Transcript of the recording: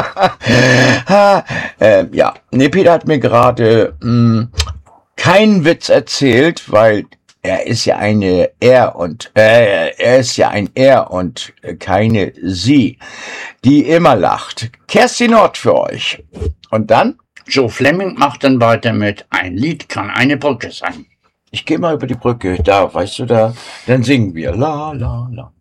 Ja, nee, Peter hat mir gerade keinen Witz erzählt, weil er ist ja ein Er und keine Sie, die immer lacht. Kerstin Nord für euch. Und dann? Joe Fleming macht dann weiter mit Ein Lied kann eine Brücke sein. Ich gehe mal über die Brücke, da, weißt du, da, dann singen wir. La, la, la.